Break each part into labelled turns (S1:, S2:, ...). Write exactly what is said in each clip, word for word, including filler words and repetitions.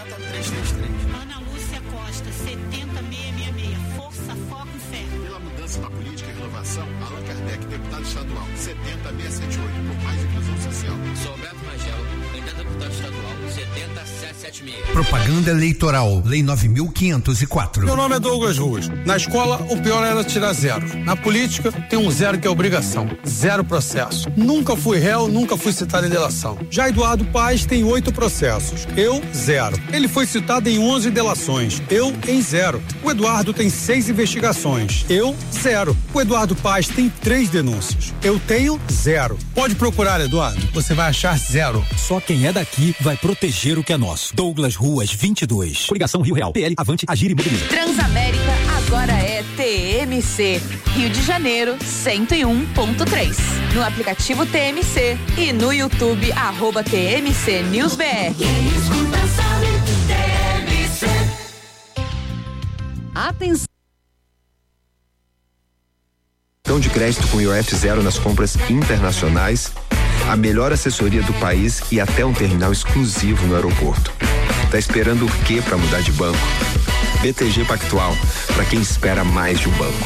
S1: Ana Lúcia Costa, setenta mil seiscentos e sessenta e seis. Força, foco e fé.
S2: Pela mudança na política e renovação, Allan Kardec, deputado estadual, setenta mil seiscentos e setenta e oito. Por mais inclusão social.
S3: Sou Beto Magelo, candidato a deputado estadual, setenta mil setecentos e setenta e seis.
S4: Propaganda eleitoral, Lei nove mil quinhentos e quatro.
S5: Meu nome é Douglas Ruas. Na escola, o pior era tirar zero. Na política, tem um zero que é obrigação. Zero processo. Nunca fui réu, nunca fui citado em delação. Já Eduardo Paes tem oito processos. Eu, zero. Ele foi citado em onze delações. Eu, em zero. O Eduardo tem seis investigações. Eu, zero. O Eduardo Paes tem três denúncias. Eu tenho zero. Pode procurar, Eduardo. Você vai achar zero.
S6: Só quem é daqui vai proteger o que é nosso. Douglas Ruas, vinte e dois. Coligação Rio Real. P L, Avante, Agir e Mobiliza.
S7: Transamérica agora é T M C. Rio de Janeiro, cento e um ponto três. No aplicativo T M C e no YouTube, arroba T M C News B R.
S8: Atenção.
S9: Cartão de crédito com I O F zero nas compras internacionais, a melhor assessoria do país e até um terminal exclusivo no aeroporto. Tá esperando o quê para mudar de banco? B T G Pactual, para quem espera mais de um banco.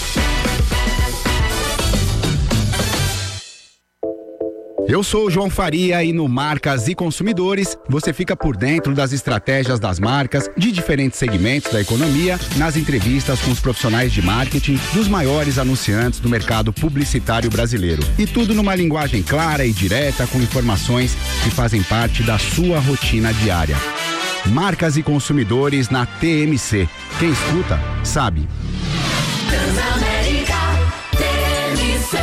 S10: Eu sou o João Faria e no Marcas e Consumidores você fica por dentro das estratégias das marcas de diferentes segmentos da economia, nas entrevistas com os profissionais de marketing dos maiores anunciantes do mercado publicitário brasileiro. E tudo numa linguagem clara e direta com informações que fazem parte da sua rotina diária. Marcas e Consumidores na T M C. Quem escuta, sabe.
S8: Transamérica, T M C.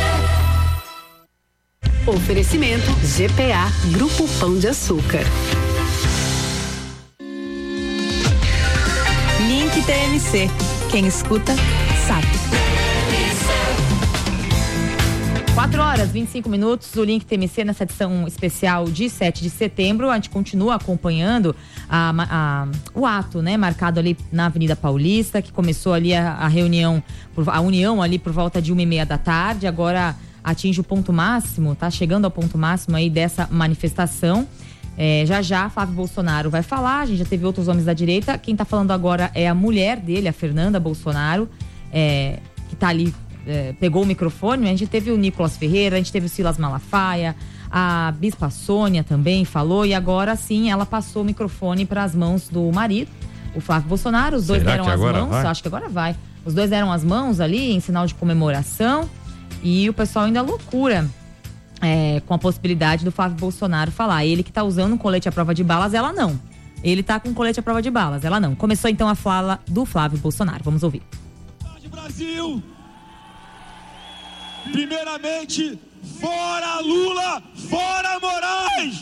S8: Oferecimento G P A, Grupo Pão de Açúcar.
S7: Link T M C. Quem escuta, sabe.
S11: quatro horas, vinte e cinco minutos, o Link T M C nessa edição especial de sete de setembro. A gente continua acompanhando a, a, o ato, né, marcado ali na Avenida Paulista, que começou ali a, a reunião, a união ali por volta de uma e meia da tarde, agora atinge o ponto máximo, tá chegando ao ponto máximo aí dessa manifestação. É, já já Flávio Bolsonaro vai falar, a gente já teve outros homens da direita, quem tá falando agora é a mulher dele, a Fernanda Bolsonaro, é, que tá ali, é, pegou o microfone. A gente teve o Nicolas Ferreira, a gente teve o Silas Malafaia, a Bispa Sônia também falou, e agora sim ela passou o microfone para as mãos do marido, o Flávio Bolsonaro. Os dois
S12: Será
S11: deram
S12: que
S11: as
S12: agora
S11: mãos,
S12: vai?
S11: acho que agora vai. Os dois deram as mãos ali em sinal de comemoração. E o pessoal ainda loucura é, com a possibilidade do Flávio Bolsonaro falar. Ele que tá usando um colete à prova de balas, ela não. Ele tá com um colete à prova de balas, ela não. Começou então a fala do Flávio Bolsonaro. Vamos ouvir.
S13: Brasil, primeiramente, fora Lula, fora Moraes!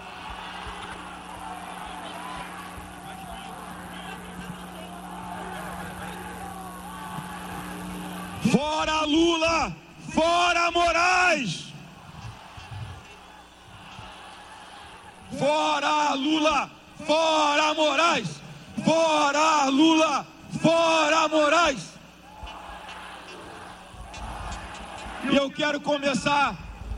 S13: Fora Lula, fora Moraes! Fora Lula, fora Moraes! Fora Lula, fora Moraes! E eu quero começar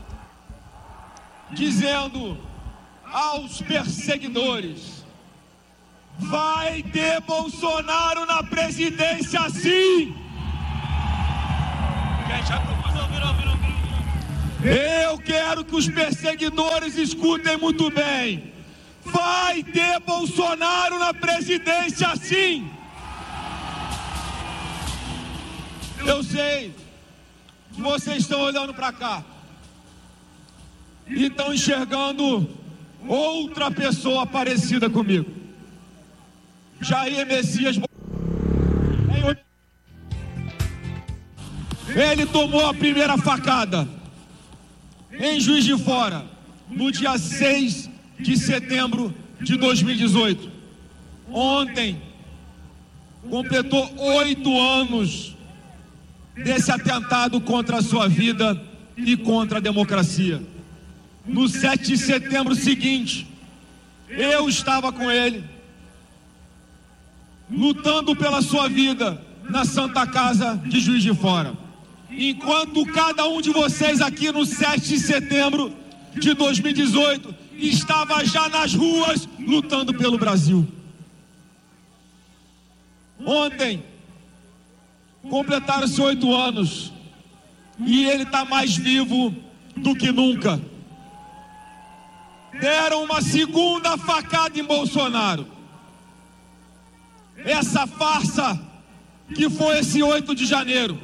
S13: dizendo aos perseguidores: vai ter Bolsonaro na presidência sim! Eu quero que os perseguidores escutem muito bem. Vai ter Bolsonaro na presidência sim! Eu sei que vocês estão olhando para cá e estão enxergando outra pessoa parecida comigo. Jair Messias. Ele tomou a primeira facada em Juiz de Fora, no dia seis de setembro de dois mil e dezoito. Ontem, completou oito anos desse atentado contra a sua vida e contra a democracia. No sete de setembro seguinte, eu estava com ele, lutando pela sua vida na Santa Casa de Juiz de Fora. Enquanto cada um de vocês aqui no sete de setembro de dois mil e dezoito estava já nas ruas lutando pelo Brasil. Ontem completaram-se oito anos e ele está mais vivo do que nunca. Deram uma segunda facada em Bolsonaro. Essa farsa que foi esse oito de janeiro,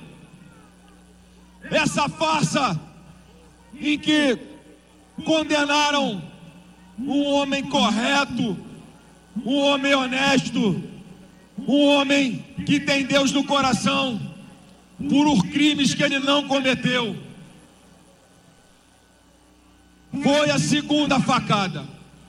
S13: essa farsa em que condenaram um homem correto, um homem honesto, um homem que tem Deus no coração, por crimes que ele não cometeu. Foi a segunda facada.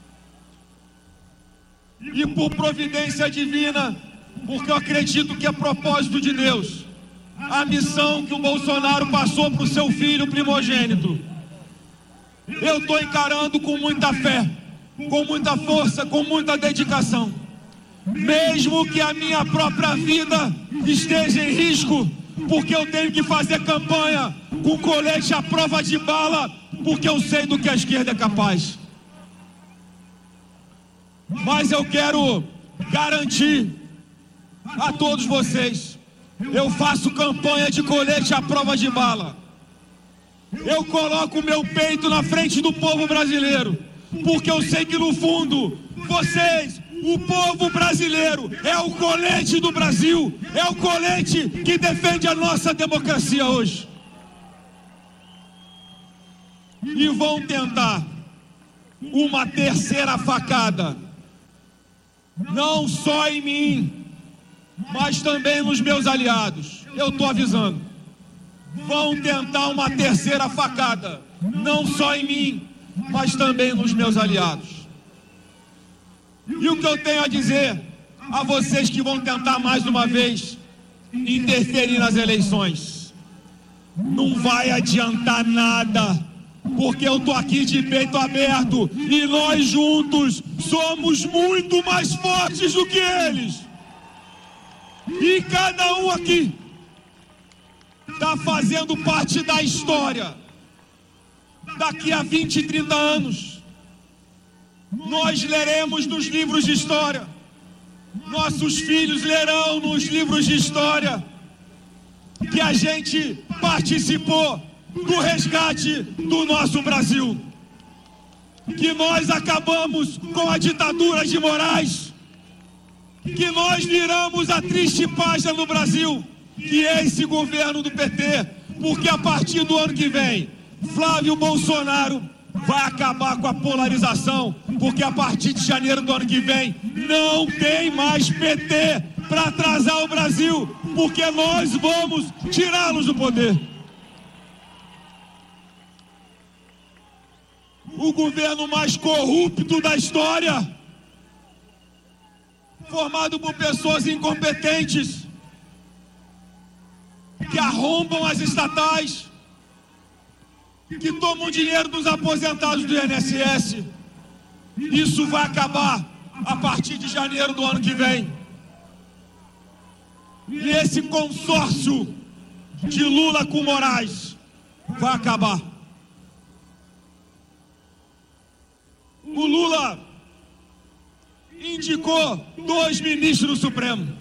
S13: E por providência divina, porque eu acredito que é propósito de Deus, a missão que o Bolsonaro passou para o seu filho primogênito, eu estou encarando com muita fé, com muita força, com muita dedicação. Mesmo que a minha própria vida esteja em risco, porque eu tenho que fazer campanha com colete à prova de bala, porque eu sei do que a esquerda é capaz. Mas eu quero garantir a todos vocês, eu faço campanha de colete à prova de bala. Eu coloco o meu peito na frente do povo brasileiro, porque eu sei que no fundo, vocês, o povo brasileiro, é o colete do Brasil, é o colete que defende a nossa democracia hoje. E vão tentar uma terceira facada, não só em mim, mas também nos meus aliados. Eu estou avisando. Vão tentar uma terceira facada, não só em mim, mas também nos meus aliados. E o que eu tenho a dizer a vocês que vão tentar mais uma vez interferir nas eleições: não vai adiantar nada, porque eu estou aqui de peito aberto e nós juntos somos muito mais fortes do que eles. E cada um aqui está fazendo parte da história. Daqui a vinte, trinta anos, nós leremos nos livros de história, nossos filhos lerão nos livros de história que a gente participou do resgate do nosso Brasil, que nós acabamos com a ditadura de Moraes, que nós viramos a triste página no Brasil, que é esse governo do P T, porque a partir do ano que vem, Flávio Bolsonaro vai acabar com a polarização, porque a partir de janeiro do ano que vem, não tem mais P T para atrasar o Brasil, porque nós vamos tirá-los do poder. O governo mais corrupto da história, formado por pessoas incompetentes, que arrombam as estatais, que tomam dinheiro dos aposentados do I N S S. Isso vai acabar a partir de janeiro do ano que vem. E esse consórcio de Lula com Moraes vai acabar. O Lula indicou dois ministros do Supremo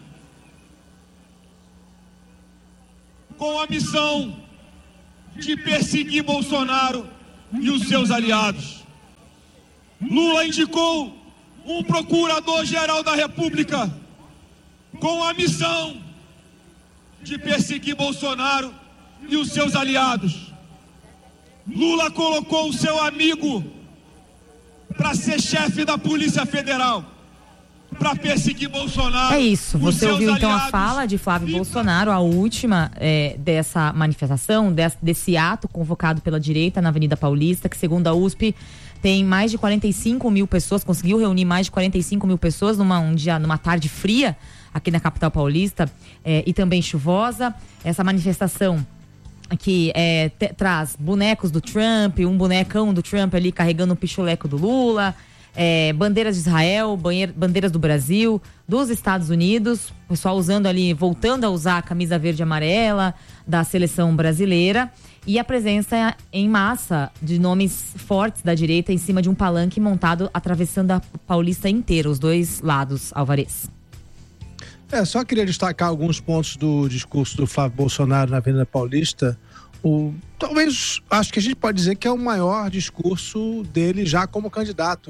S13: com a missão de perseguir Bolsonaro e os seus aliados. Lula indicou um procurador-geral da República com a missão de perseguir Bolsonaro e os seus aliados. Lula colocou o seu amigo para ser chefe da Polícia Federal, para perseguir Bolsonaro.
S11: É isso, você ouviu então a fala de Flávio
S13: e...
S11: Bolsonaro, a última é, dessa manifestação, desse, desse ato convocado pela direita na Avenida Paulista, que segundo a U S P tem mais de quarenta e cinco mil pessoas, conseguiu reunir mais de quarenta e cinco mil pessoas numa, um dia, numa tarde fria aqui na capital paulista é, e também chuvosa. Essa manifestação que é, te, traz bonecos do Trump, um bonecão do Trump ali carregando um pichuleco do Lula, é, bandeiras de Israel, banheira, bandeiras do Brasil, dos Estados Unidos, o pessoal usando ali, voltando a usar a camisa verde e amarela da seleção brasileira, e a presença em massa de nomes fortes da direita em cima de um palanque montado atravessando a Paulista inteira, os dois lados, Alvarez.
S12: É, só queria destacar alguns pontos do discurso do Flávio Bolsonaro na Avenida Paulista. O, talvez, acho que a gente pode dizer que é o maior discurso dele já como candidato.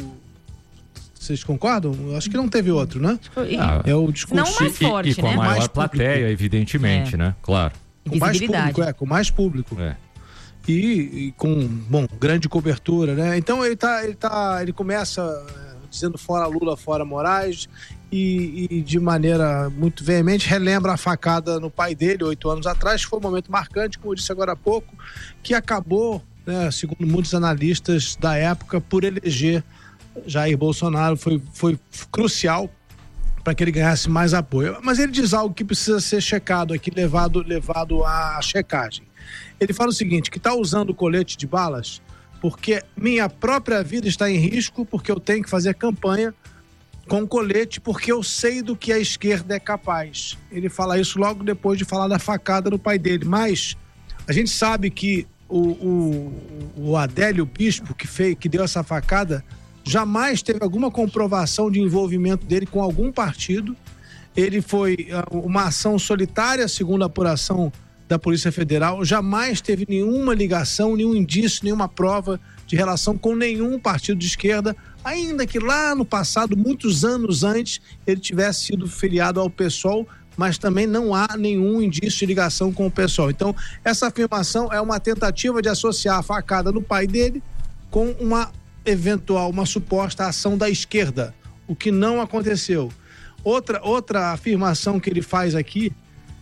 S12: Vocês concordam? Eu acho que não teve outro, né?
S14: Ah,
S12: é o discurso
S11: não mais forte,
S14: e, e com
S11: né?
S14: a maior
S12: mais
S14: plateia,
S12: público.
S14: evidentemente,
S11: É.
S14: né? Claro.
S12: Com mais público, é, com mais público.
S14: É.
S12: E, e com, bom, grande cobertura, né? Então ele tá, ele tá, ele começa é, dizendo fora Lula, fora Moraes e, e de maneira muito veemente relembra a facada no pai dele oito anos atrás, que foi um momento marcante, como eu disse agora há pouco, que acabou, né, segundo muitos analistas da época, por eleger Jair Bolsonaro, foi, foi crucial para que ele ganhasse mais apoio. Mas ele diz algo que precisa ser checado aqui, levado, levado à checagem. Ele fala o seguinte, que está usando o colete de balas porque minha própria vida está em risco, porque eu tenho que fazer campanha com colete, porque eu sei do que a esquerda é capaz. Ele fala isso logo depois de falar da facada do pai dele. Mas a gente sabe que o, o, o Adélio Bispo, que, fez, que deu essa facada, jamais teve alguma comprovação de envolvimento dele com algum partido. Ele foi uma ação solitária, segundo a apuração da Polícia Federal, jamais teve nenhuma ligação, nenhum indício, nenhuma prova de relação com nenhum partido de esquerda, ainda que lá no passado, muitos anos antes, ele tivesse sido filiado ao PSOL, mas também não há nenhum indício de ligação com o PSOL. Então, essa afirmação é uma tentativa de associar a facada no pai dele com uma eventual, uma suposta ação da esquerda, o que não aconteceu. Outra, outra afirmação que ele faz aqui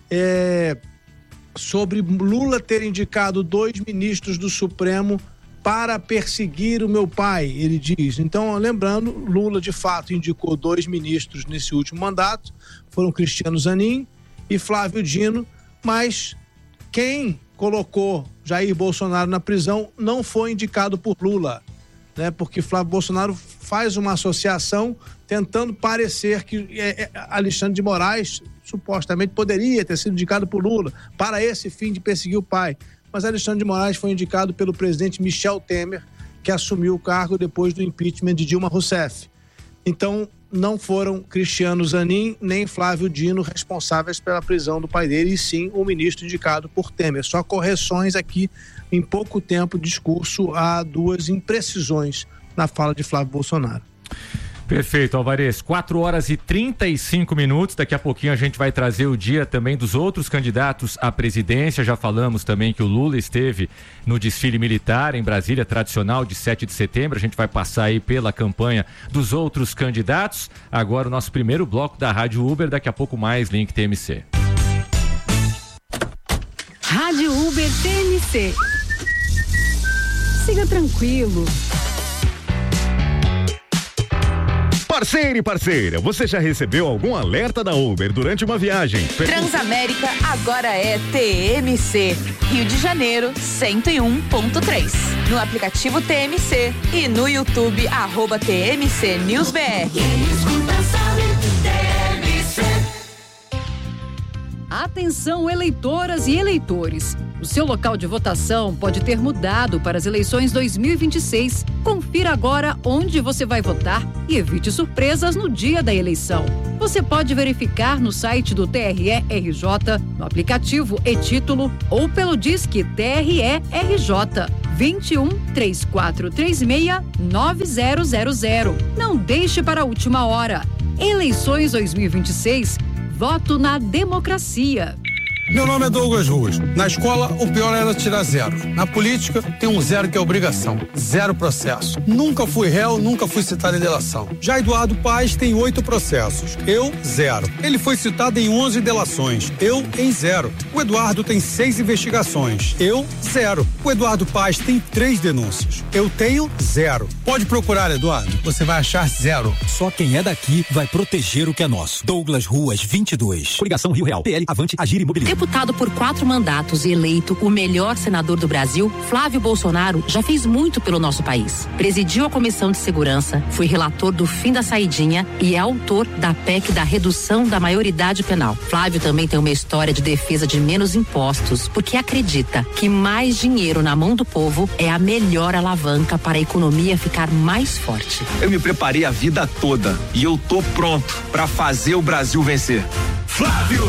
S12: é sobre Lula ter indicado dois ministros do Supremo para perseguir o meu pai, ele diz. Então, lembrando, Lula de fato indicou dois ministros nesse último mandato, foram Cristiano Zanin e Flávio Dino, mas quem colocou Jair Bolsonaro na prisão não foi indicado por Lula, né? Porque Flávio Bolsonaro faz uma associação tentando parecer que é, é, Alexandre de Moraes supostamente poderia ter sido indicado por Lula para esse fim de perseguir o pai. Mas Alexandre de Moraes foi indicado pelo presidente Michel Temer, que assumiu o cargo depois do impeachment de Dilma Rousseff. Então, não foram Cristiano Zanin nem Flávio Dino responsáveis pela prisão do pai dele, e sim o ministro indicado por Temer. Só correções aqui, em pouco tempo, discurso a duas imprecisões na fala de Flávio Bolsonaro.
S14: Perfeito, Alvarez. quatro horas e trinta e cinco minutos. Daqui a pouquinho a gente vai trazer o dia também dos outros candidatos à presidência. Já falamos também que o Lula esteve no desfile militar em Brasília, tradicional de sete de setembro. A gente vai passar aí pela campanha dos outros candidatos. Agora o nosso primeiro bloco da Rádio Uber. Daqui a pouco mais Link T M C.
S8: Rádio Uber T M C. Siga tranquilo.
S15: Parceiro e parceira, você já recebeu algum alerta da Uber durante uma viagem?
S7: Transamérica agora é T M C, Rio de Janeiro cento e um ponto três. No aplicativo T M C e no YouTube, arroba T M C News B R.
S16: Atenção, eleitoras e eleitores. O seu local de votação pode ter mudado para as eleições dois mil e vinte e seis. Confira agora onde você vai votar e evite surpresas no dia da eleição. Você pode verificar no site do T R E R J, no aplicativo e-Título ou pelo Disque T R E R J vinte e um, três quatro três seis, nove zero zero zero. Não deixe para a última hora. Eleições dois mil e vinte e seis. Voto na democracia.
S5: Meu nome é Douglas Ruas. Na escola, o pior era tirar zero. Na política, tem um zero que é obrigação. Zero processo. Nunca fui réu, nunca fui citado em delação. Já Eduardo Paes tem oito processos. Eu, zero. Ele foi citado em onze delações. Eu, em zero. O Eduardo tem seis investigações. Eu, zero. O Eduardo Paes tem três denúncias. Eu tenho zero. Pode procurar, Eduardo. Você vai achar zero.
S6: Só quem é daqui vai proteger o que é nosso. Douglas Ruas, vinte e dois. Coligação Rio Real. P L, Avante, Agir Imobiliário.
S17: Deputado por quatro mandatos e eleito o melhor senador do Brasil, Flávio Bolsonaro já fez muito pelo nosso país. Presidiu a Comissão de Segurança, foi relator do fim da saidinha e é autor da P E C da redução da maioridade penal. Flávio também tem uma história de defesa de menos impostos, porque acredita que mais dinheiro na mão do povo é a melhor alavanca para a economia ficar mais forte.
S18: Eu me preparei a vida toda e eu tô pronto para fazer o Brasil vencer.
S15: Flávio